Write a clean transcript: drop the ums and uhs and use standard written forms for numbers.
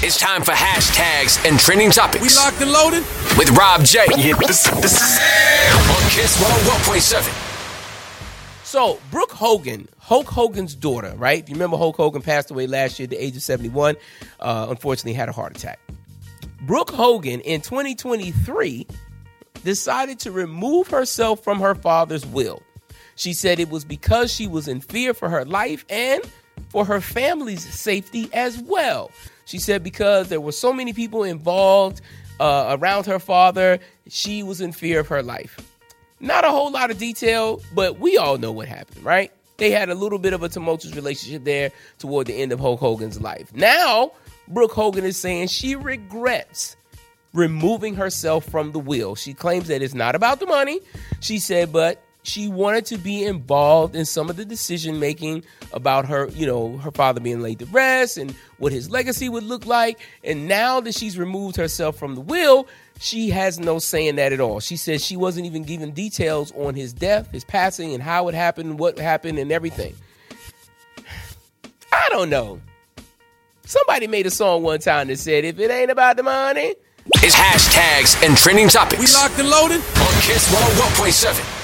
It's time for hashtags and trending topics. We locked and loaded with Rob J. Yeah, this is on Kiss 101.7. So, Brooke Hogan, Hulk Hogan's daughter, right? If you remember, Hulk Hogan passed away last year at the age of 71. Unfortunately, had a heart attack. Brooke Hogan, in 2023, decided to remove herself from her father's will. She said it was because she was in fear for her life and for her family's safety as well. She said because there were so many people involved around her father, she was in fear of her life. Not a whole lot of detail, but we all know what happened, right? They had a little bit of a tumultuous relationship there toward the end of Hulk Hogan's life. Now, Brooke Hogan is saying she regrets removing herself from the will. She claims that it's not about the money. She said, but she wanted to be involved in some of the decision making about her, her father being laid to rest and what his legacy would look like. And now that she's removed herself from the will, she has no say in that at all. She says she wasn't even given details on his death, his passing, and how it happened, what happened, and everything. I don't know. Somebody made a song one time that said, if it ain't about the money. It's hashtags and trending topics. We locked and loaded on Kiss 101.7.